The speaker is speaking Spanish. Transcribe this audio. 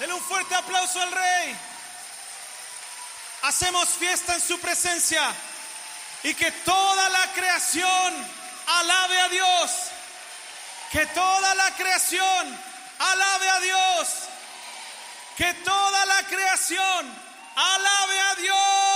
Denle un fuerte aplauso al Rey. Hacemos fiesta en su presencia y que toda la creación alabe a Dios. Que toda la creación alabe a Dios. Que toda la creación alabe a Dios.